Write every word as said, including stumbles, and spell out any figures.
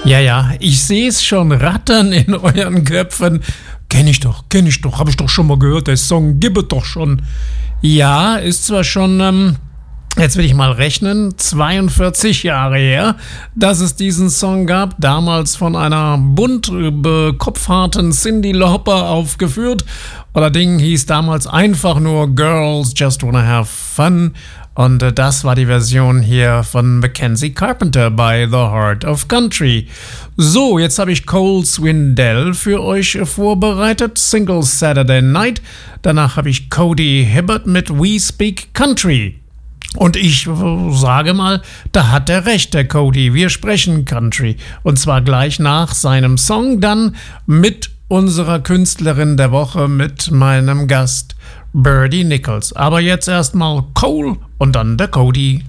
Ja, ja, ich sehe es schon rattern in euren Köpfen. Kenn ich doch, kenn ich doch, hab ich doch schon mal gehört, der Song gibt es doch schon. Ja, ist zwar schon, ähm, jetzt will ich mal rechnen, zweiundvierzig Jahre her, dass es diesen Song gab, damals von einer bunt äh, kopfharten Cyndi Lauper aufgeführt. Allerdings hieß damals einfach nur Girls Just Wanna Have Fun. Und äh, das war die Version hier von Mackenzie Carpenter bei The Heart of Country. So, jetzt habe ich Cole Swindell für euch äh, vorbereitet, Single Saturday Night. Danach habe ich Cody Hibbert mit We Speak Country. Und ich äh, sage mal, da hat er recht, der Cody. Wir sprechen Country. Und zwar gleich nach seinem Song, dann mit unserer Künstlerin der Woche, mit meinem Gast Birdie Nichols. Aber jetzt erstmal Cole und dann der Cody.